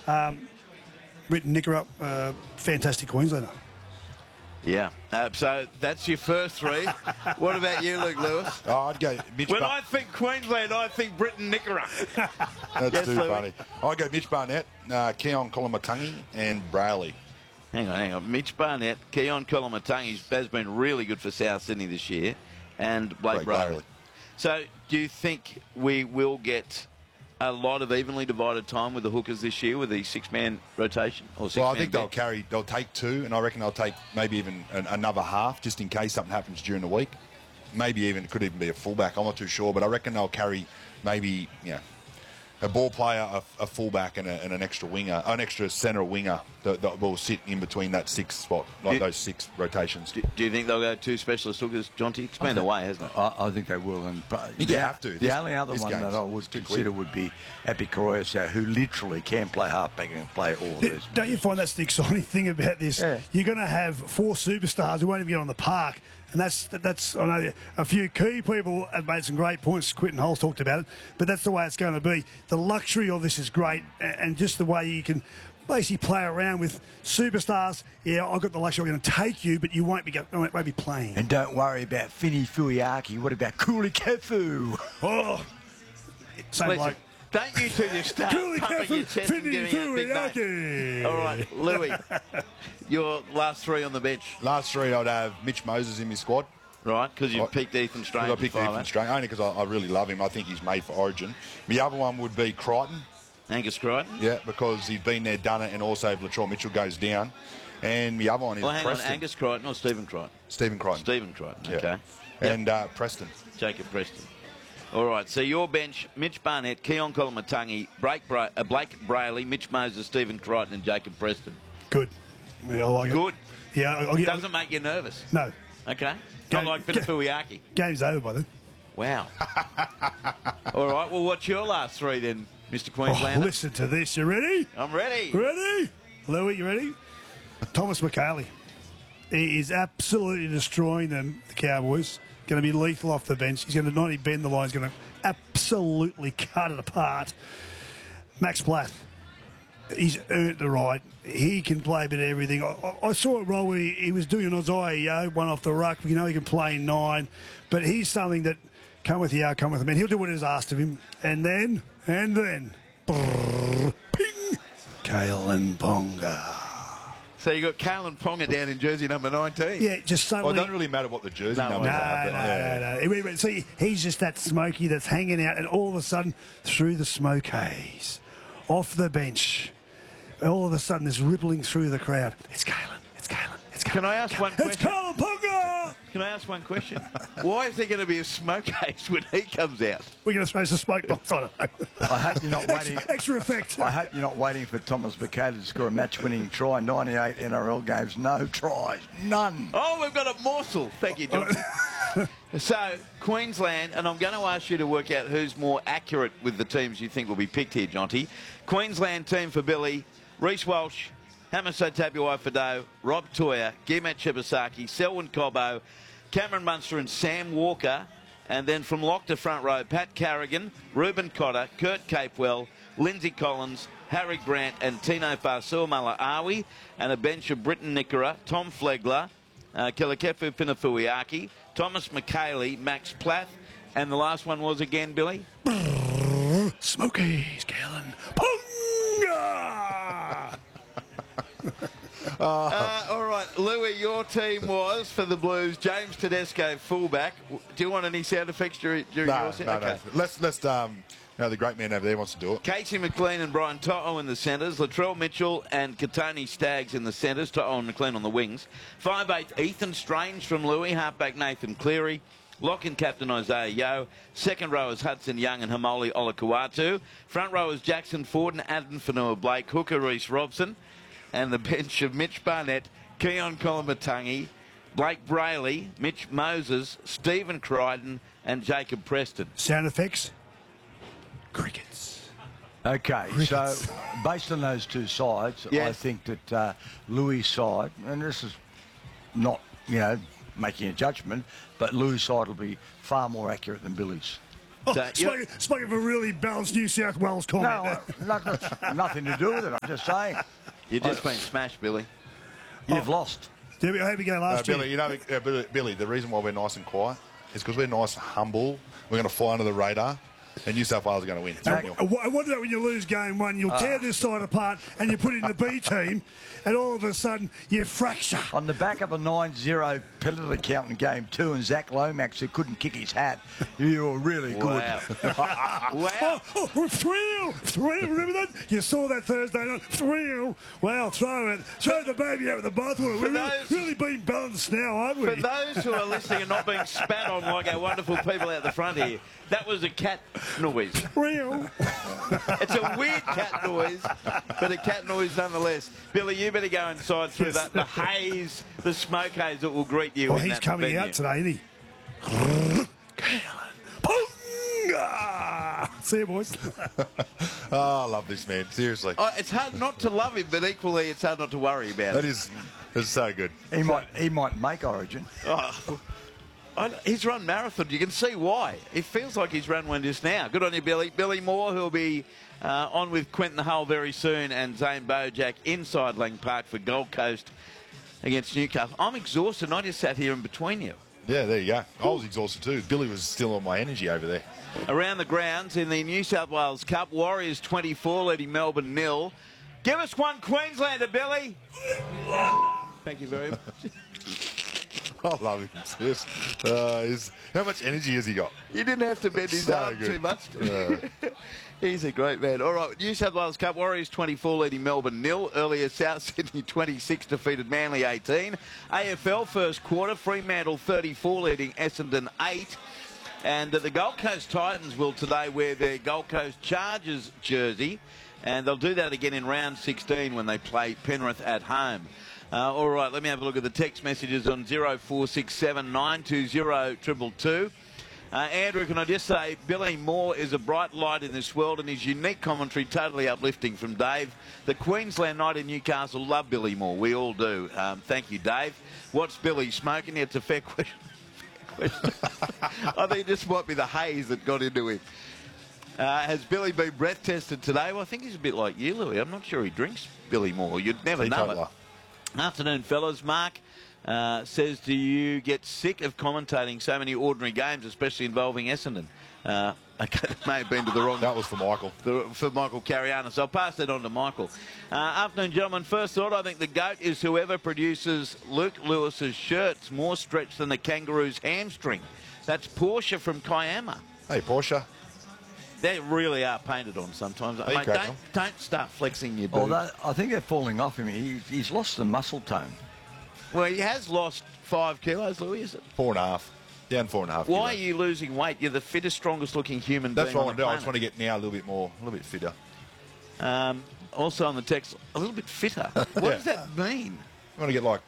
Britton Nickera, fantastic Queenslander. Yeah. So that's your first three. What about you, Luke Lewis? Oh, I'd go Mitch. When I think Queensland, I think Britton Nickera. That's Yes, too Louis. funny. I'd go Mitch Barnett, Keon Kolomatangi, and Brayley. Hang on. Mitch Barnett, Keon Kolomatangi has been really good for South Sydney this year, and Blake Brayley. So do you think we will get a lot of evenly divided time with the hookers this year with the six-man rotation? Well, I think they'll take two, and I reckon they'll take maybe even another half just in case something happens during the week. Maybe it could even be a fullback. I'm not too sure, but I reckon they'll carry maybe a ball player, a fullback, and an extra winger, an extra centre winger that will sit in between that sixth spot, those six rotations. Do you think they'll go two specialist hookers, Jonty? It's been the way, hasn't it? I think they will. And you have to. The only other one that I would consider would be Epicurious, who literally can play halfback and play all of this. Don't you find that's the exciting thing about this? Yeah. You're going to have four superstars who won't even get on the park. And that's I know a few key people have made some great points. Quinton Holes talked about it, but that's the way it's going to be. The luxury of this is great, and just the way you can basically play around with superstars. Yeah, I've got the luxury. I'm going to take you, but you won't be playing. And don't worry about Fini Fuiaki. What about Kuli Kefu? Oh, same Listen, bloke. don't you two just start Kuli pumping your Kefu, chest and Fini giving out big names. Fuiaki. All right, Louis, your last three on the bench, Last three, I'd have Mitch Moses in my squad. right? Because you picked Ethan Strange. I picked Ethan Strange only because I really love him. I think he's made for Origin. The other one would be Crichton. Angus Crichton. Yeah, because he's been there, done it, and also if Latrell Mitchell goes down. And the other one is Well, hang Preston. on, Angus Crichton or Stephen Crichton? Stephen Crichton. Stephen Crichton, Yeah. okay. And Preston. Jacob Preston. All right, so your bench, Mitch Barnett, Keon Kolomatangi, Blake Brayley, Mitch Moses, Stephen Crichton and Jacob Preston. Good. Yeah, I like it. Good. Yeah, Doesn't make you nervous. No. Okay. Not like Finifuiaki. Game's over by then. Wow. All right, well, what's your last three then, Mr. Oh, Queenslander? listen to this. You ready? I'm ready. Ready? Louis, you ready? Thomas McHaley. He is absolutely destroying them, the Cowboys. Going to be lethal off the bench. He's going to not only bend the line, he's going to absolutely cut it apart. Max Platt. He's earned the right. He can play a bit of everything. I saw a role where he was doing an Isaiah one off the ruck. You know he can play 9. But he's something that, come with the come with the man. He'll do what is asked of him. And then, brrr, ping, Kalen Ponga. So you got Kalen Ponga down in jersey number 19. Yeah, just Well, suddenly... it doesn't really matter what the jersey No, numbers are. No. See, he's just that smoky that's hanging out, and all of a sudden, through the smoke haze, off the bench, all of a sudden, there's rippling through the crowd. It's Kalen. Can I ask one question? It's Kalen Ponga! Can I ask one question? Why is there going to be a smoke haze when he comes out? We're going to throw some smoke bombs on it. I hope you're not waiting. Extra effect. I hope you're not waiting for Thomas McHaley to score a match-winning try. 98 NRL games, no tries, none. Oh, we've got a morsel. Thank you, John. So, Queensland, and I'm going to ask you to work out who's more accurate with the teams you think will be picked here, Jonty. Queensland team for Billy, Reece Walsh, Hamiso Tabuai-Fidow, Rob Toya, Guillemette Shibasaki, Selwyn Cobbo, Cameron Munster and Sam Walker. And then from lock to front row, Pat Carrigan, Reuben Cotter, Kurt Capewell, Lindsay Collins, Harry Grant and Tino Fa'asuamaleaui. And a bench of Britton Nickera, Tom Flegler, Kelekefu Finifuiaki, Thomas McHaley, Max Platt. And the last one was again, Billy? Smokies, Kalen Ponga! All right, Louis, your team was, for the Blues, James Tedesco, fullback. Do you want any sound effects during your set? No. Let's the great man over there wants to do it. Casey McLean and Brian To'o in the centres, Latrell Mitchell and Katoni Staggs in the centres, To'o and McLean on the wings. 5'8", Ethan Strange from Louis, halfback Nathan Cleary, lock and captain Isaiah Yeo. Second row is Hudson Young and Hamoli Olakuatu. Front row is Jackson Ford and Adam Fanua-Blake, hooker Reece Robson. And the bench of Mitch Barnett, Keon Kolomatangi, Blake Brayley, Mitch Moses, Stephen Crichton and Jacob Preston. Sound effects? Crickets. Okay, so based on those two sides, Yes. I think that Louis' side, and this is not, making a judgment, but Louis' side will be far more accurate than Billy's. Speaking of a really balanced New South Wales comment. No, nothing to do with it. I'm just saying. You've just been smashed, Billy. You've lost. How did we go last year? Billy, you know, Billy, the reason why we're nice and quiet is because we're nice and humble. We're going to fly under the radar. And New South Wales are going to win. I wonder that when you lose game one, you'll tear this side apart and you put it in the B team, and all of a sudden you fracture. On the back of a 9-0 penalty count in game 2 and Zach Lomax, who couldn't kick his hat, you were really good. Wow. Thrill! Remember that? You saw that Thursday night. Thrill! Wow, throw the baby out with the bathwater. We're really being balanced now, aren't we? For those who are listening and not being spat on like our wonderful people out the front here, that was a cat noise. Thrill! It's a weird cat noise, but a cat noise nonetheless. Billy, you better go inside through the haze, the smoke haze that will greet you. Well, he's coming venue. out today, isn't he? See you, boys. Oh, I love this man. Seriously. Oh, it's hard not to love him, but equally it's hard not to worry about That it. is so good. He might make Origin. Oh, he's run marathon. You can see why. It feels like he's run one just now. Good on you, Billy. Billy Moore, who'll be on with Quentin Hull very soon, and Zane Bojack inside Lang Park for Gold Coast against Newcastle. I'm exhausted. I just sat here in between you. Yeah, there you go. I was exhausted too. Billy was still on my energy over there. Around the grounds in the New South Wales Cup, Warriors 24 leading Melbourne 0. Give us one Queenslander, Billy. Thank you very much. I love him. Yes. How much energy has he got? You didn't have to bend his So arm good. too much. He's a great man. All right, New South Wales Cup, Warriors 24 leading Melbourne 0. Earlier, South Sydney 26 defeated Manly 18. AFL first quarter, Fremantle 34 leading Essendon 8. And the Gold Coast Titans will today wear their Gold Coast Chargers jersey. And they'll do that again in round 16 when they play Penrith at home. All right, let me have a look at the text messages on 0467 920 222. Andrew, can I just say, Billy Moore is a bright light in this world, and his unique commentary totally uplifting from Dave. The Queensland night in Newcastle love Billy Moore. We all do. Thank you, Dave. What's Billy smoking? It's a fair question. I think this might be the haze that got into him. Has Billy been breath tested today? Well, I think he's a bit like you, Louis. I'm not sure he drinks Billy Moore. You'd never know it. Afternoon, fellas. Mark says, do you get sick of commentating so many ordinary games, especially involving Essendon? Okay, it may have been to the wrong... That was for Michael. For Michael Carianis. So I'll pass that on to Michael. Afternoon, gentlemen. First thought, I think the GOAT is whoever produces Luke Lewis's shirts more stretched than the kangaroo's hamstring. That's Porsche from Kiama. Hey, Porsche. They really are painted on sometimes. Hey, Mate, don't start flexing your boobs. Although I think they're falling off him. He's lost the muscle tone. Well, he has lost 5 kilos, Louis, is it? 4.5. Down 4.5. Why are you losing weight? You're the fittest, strongest looking human being. That's what I want to do. I planet. just want to get now a little bit fitter. Also on the text, a little bit fitter. What does that mean? I want to get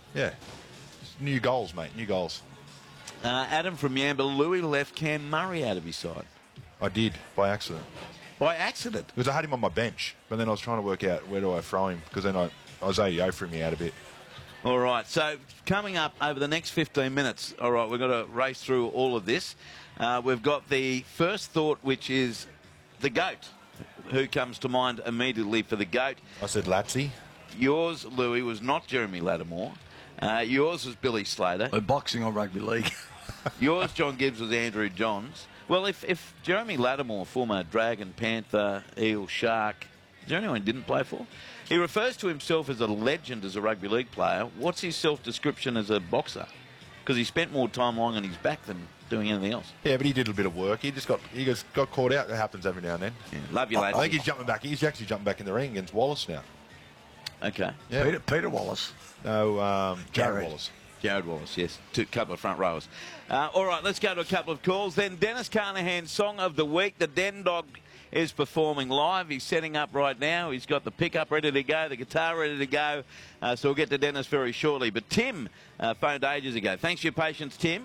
new goals, mate. New goals. Adam from Yamba, Louis left Cam Murray out of his side. I did by accident. By accident? Because I had him on my bench, but then I was trying to work out where do I throw him because then Isaiah threw me out a bit. All right, so coming up over the next 15 minutes, all right, we've got to race through all of this. We've got the first thought, which is the GOAT. Who comes to mind immediately for the GOAT? I said Lapsy. Yours, Louis, was not Jeremy Lattimore. Yours was Billy Slater. Boxing or rugby league. Yours, John Gibbs, was Andrew Johns. Well, if Jeremy Lattimore, former Dragon, Panther, Eel, Shark, is there anyone he didn't play for? He refers to himself as a legend as a rugby league player. What's his self-description as a boxer? Because he spent more time lying on his back than doing anything else. Yeah, but he did a bit of work. He just got caught out. That happens every now and then. Yeah, love you, lads. I think he's jumping back. He's actually jumping back in the ring against Wallace now. Okay. Yeah. Peter Wallace. No, Jared Wallace. Jared Wallace, yes. A couple of front rowers. All right, let's go to a couple of calls. Then Dennis Carnahan's Song of the Week. The Den Dog is performing live. He's setting up right now. He's got the pickup ready to go, the guitar ready to go. So we'll get to Dennis very shortly. But Tim phoned ages ago. Thanks for your patience, Tim.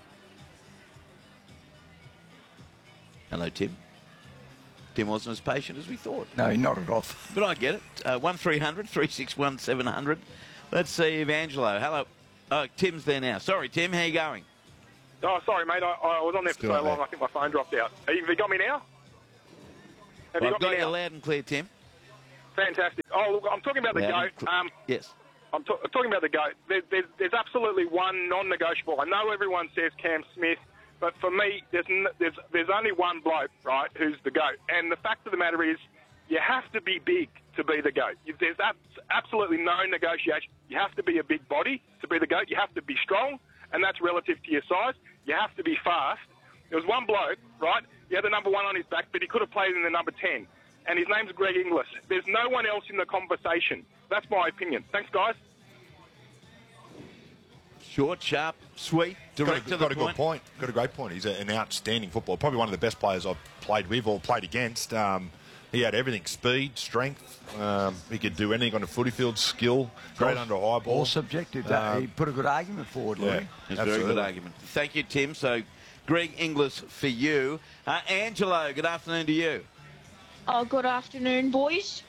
Hello, Tim. Tim wasn't as patient as we thought. No, he nodded off. But I get it. 1300 361 700. Let's see if Angelo. Hello. Oh, Tim's there now. Sorry, Tim. How you going? Oh, sorry, mate. I was on there for Still so out long, there. I think my phone dropped out. Have you got me now? Have Well, you I've got me got you now? loud and clear, Tim. Fantastic. Oh, look, I'm talking about the Loud and GOAT. clear. Yes. I'm talking about the GOAT. There's absolutely one non-negotiable. I know everyone says Cam Smith, but for me, there's only one bloke, right, who's the GOAT. And the fact of the matter is, you have to be big to be the GOAT. There's absolutely no negotiation. You have to be a big body to be the GOAT. You have to be strong, and that's relative to your size. You have to be fast. There was one bloke, right? He had the number 1 on his back, but he could have played in the number 10. And his name's Greg Inglis. There's no one else in the conversation. That's my opinion. Thanks, guys. Short, sharp, sweet, direct to the Got a good point. Got a great point. He's an outstanding footballer. Probably one of the best players I've played with or played against. He had everything: speed, strength. He could do anything on the footy field. Skill, great under a high ball. All subjective. He put a good argument forward, Louis. Yeah, It's a very good argument. Thank you, Tim. So, Greg Inglis for you. Angelo, good afternoon to you. Oh, good afternoon, boys.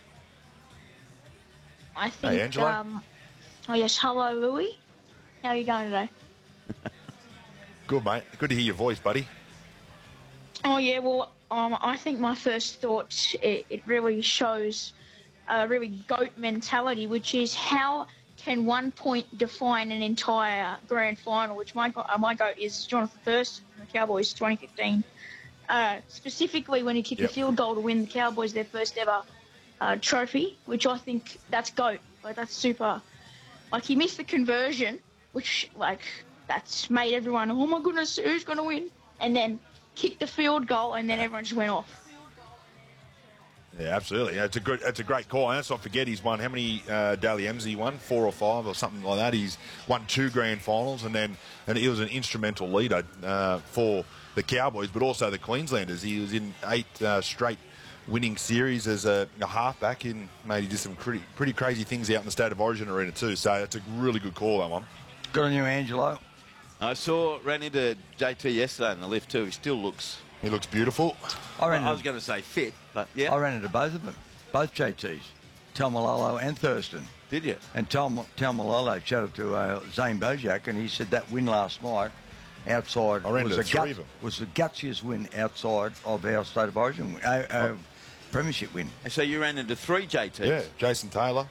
I think. Hey, Angelo. Oh yes, hello, Louis. How are you going today? Good, mate. Good to hear your voice, buddy. Oh yeah, well, I think my first thoughts it really shows a really GOAT mentality, which is how can 1 point define an entire grand final? Which my GOAT is Jonathan Thurston, the Cowboys 2015. Specifically when he kicked a field goal to win the Cowboys their first ever trophy, which I think that's GOAT. Like, that's super. Like, he missed the conversion, which, like, that's made everyone, oh my goodness, who's going to win? And then kicked the field goal, and then everyone just went off. Yeah, absolutely. Yeah, it's a great call. And let's not forget he's won how many Dally M's he won? 4 or 5 or something like that. He's won 2 grand finals, and he was an instrumental leader for the Cowboys, but also the Queenslanders. He was in 8 straight winning series as a halfback, and made he did some pretty crazy things out in the State of Origin arena too. So it's a really good call, that one. Good on you, Angelo. I ran into JT yesterday in the lift too. He still looks. He looks beautiful. I was going to say fit, but yeah. I ran into both of them, both JTs, Talmalolo and Thurston. Did you? And Talmalolo chatted to Zane Bojak, and he said that win last night outside I ran was into 3 of them. Was the gutsiest win outside of our State of Origin premiership win. So you ran into 3 JTs? Yeah, Jason Taylor,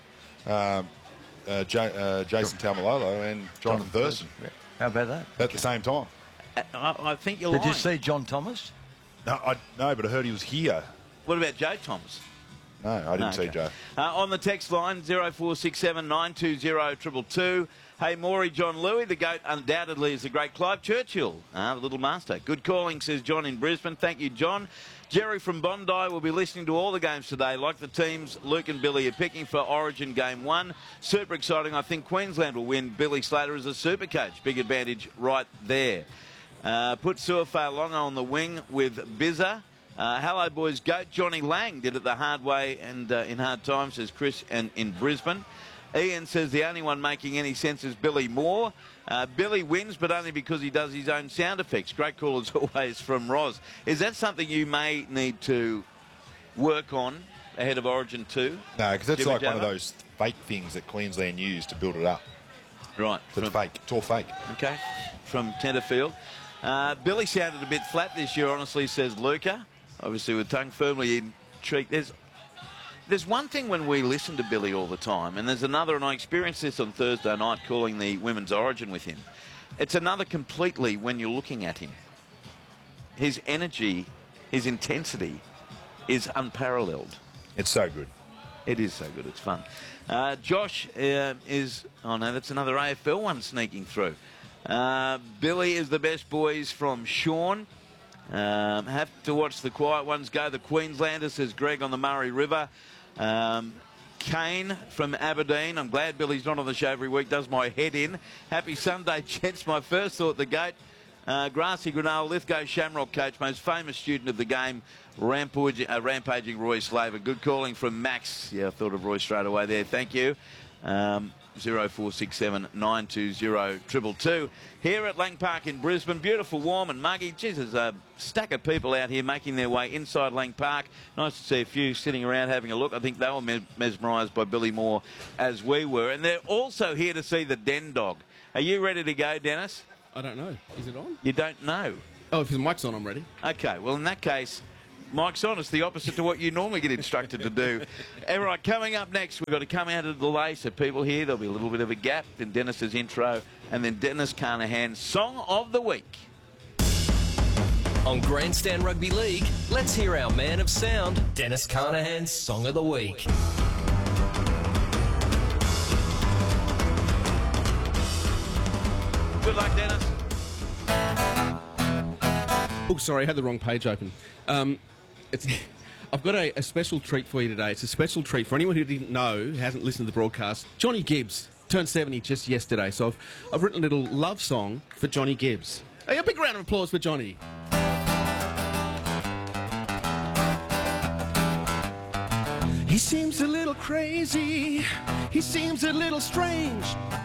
Jason Taumalolo, and Jonathan Thurston. Yeah. How about that? At the same time. I think you're Did lying. you see John Thomas? No, but I heard he was here. What about Joe Thomas? No, I didn't see Okay. Joe. On the text line, 0467 920 222. Hey, Maury, John Louis, the GOAT undoubtedly is the great Clive Churchill, the little master. Good calling, says John in Brisbane. Thank you, John. Jerry from Bondi will be listening to all the games today. Like the teams Luke and Billy are picking for Origin Game 1. Super exciting. I think Queensland will win. Billy Slater is a super coach. Big advantage right there. Put Suafa'alonga on the wing with Bizza. Hello, boys. GOAT Johnny Lang did it the hard way and in hard times, says Chris and in Brisbane. Ian says the only one making any sense is Billy Moore. Billy wins, but only because he does his own sound effects. Great call as always from Roz. Is that something you may need to work on ahead of Origin 2? No, because that's Jimmy like one of Java? those fake things that Queensland use to build it up. Right. It's fake. It's all fake. Okay. From Tenterfield. Billy sounded a bit flat this year, honestly, says Luca. Obviously with tongue firmly in cheek. There's one thing when we listen to Billy all the time, and there's another, and I experienced this on Thursday night calling the Women's Origin with him. It's another completely when you're looking at him. His energy, his intensity is unparalleled. It's so good. It is so good, it's fun. Josh is, oh no, that's another AFL one sneaking through. Billy is the best boys from Sean. Have to watch the quiet ones go. The Queenslanders, says Greg on the Murray River. Kane from Aberdeen. I'm glad Billy's not on the show every week. Does my head in. Happy Sunday, gents. My first thought, the GOAT. Grassy Granell, Lithgow Shamrock coach, most famous student of the game, rampaging Roy Slaver. Good calling from Max. Yeah, I thought of Roy straight away there. Thank you. 0467 920 222. Here at Lang Park in Brisbane, beautiful, warm and muggy. Jesus, a stack of people out here making their way inside Lang Park. Nice to see a few sitting around having a look. I think they were mesmerised by Billy Moore as we were. And they're also here to see the Den Dog. Are you ready to go, Dennis? I don't know. Is it on? You don't know. Oh, if the mic's on, I'm ready. Okay, well, in that case, mic's on. It's the opposite to what you normally get instructed to do. All right, coming up next, we've got to come out of the delay, so people here, there'll be a little bit of a gap, then Dennis's intro, and then Dennis Carnahan's Song of the Week. On Grandstand Rugby League, let's hear our man of sound, Dennis Carnahan's Song of the Week. Good luck, Dennis. Oh, sorry, I had the wrong page open. I've got a special treat for you today. It's a special treat for anyone who didn't know, who hasn't listened to the broadcast. Johnny Gibbs turned 70 just yesterday, so I've written a little love song for Johnny Gibbs. Hey, a big round of applause for Johnny. He seems a little crazy, he seems a little strange,